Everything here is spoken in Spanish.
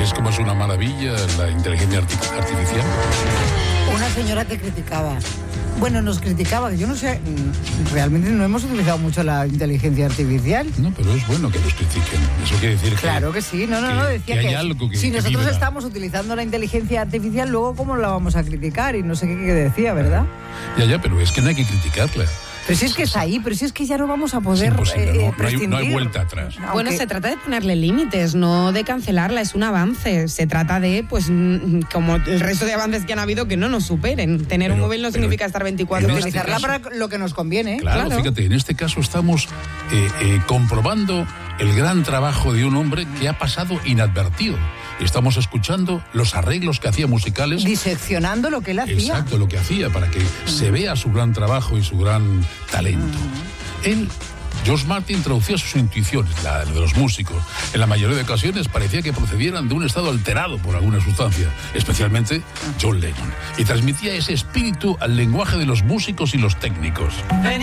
¿Ves cómo es una maravilla la inteligencia artificial? Una señora te criticaba. Bueno, nos criticaba, yo no sé, realmente no hemos utilizado mucho la inteligencia artificial. No, pero es bueno que nos critiquen. Eso quiere decir que... Claro que sí, no, decía que que hay algo que si nosotros vibra. estamos utilizando la inteligencia artificial, luego ¿cómo la vamos a criticar? Y no sé qué decía, ¿verdad? Ya, pero es que no hay que criticarla. Pero si es que está ahí, pero si es que ya no vamos a poder no hay vuelta atrás. Aunque... Bueno, se trata de ponerle límites, no de cancelarla, es un avance. Se trata de, pues, como el resto de avances que han habido, que no nos superen. Tener un móvil no significa estar 24 horas. Utilizarla para lo que nos conviene. Claro, fíjate, en este caso estamos comprobando el gran trabajo de un hombre que ha pasado inadvertido. Estamos escuchando los arreglos que hacía musicales. Diseccionando lo que él hacía. Exacto, lo que hacía, para que se vea su gran trabajo y su gran talento. George Martin traducía sus intuiciones, la de los músicos. En la mayoría de ocasiones parecía que procedieran de un estado alterado por alguna sustancia, especialmente John Lennon. Y transmitía ese espíritu al lenguaje de los músicos y los técnicos.